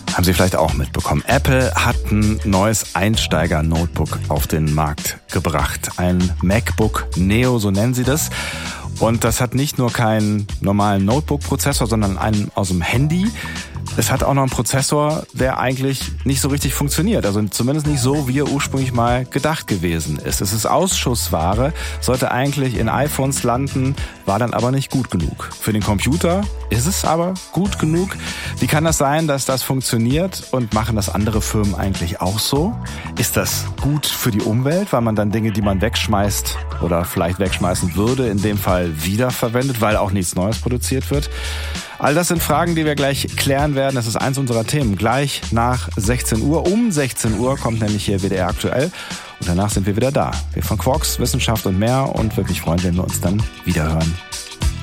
Haben Sie vielleicht auch mitbekommen. Apple hat ein neues Einsteiger-Notebook auf den Markt gebracht. Ein MacBook Neo, so nennen sie das. Und das hat nicht nur keinen normalen Notebook-Prozessor, sondern einen aus dem Handy. Es hat auch noch einen Prozessor, der eigentlich nicht so richtig funktioniert. Also zumindest nicht so, wie er ursprünglich mal gedacht gewesen ist. Es ist Ausschussware, sollte eigentlich in iPhones landen, war dann aber nicht gut genug. Für den Computer ist es aber gut genug. Wie kann das sein, dass das funktioniert und machen das andere Firmen eigentlich auch so? Ist das gut für die Umwelt, weil man dann Dinge, die man wegschmeißt oder vielleicht wegschmeißen würde, in dem Fall wiederverwendet, weil auch nichts Neues produziert wird? All das sind Fragen, die wir gleich klären werden. Das ist eins unserer Themen. Gleich nach 16 Uhr. Um 16 Uhr kommt nämlich hier WDR aktuell. Und danach sind wir wieder da. Wir von Quarks, Wissenschaft und mehr. Und wirklich freuen, wenn wir uns dann wiederhören.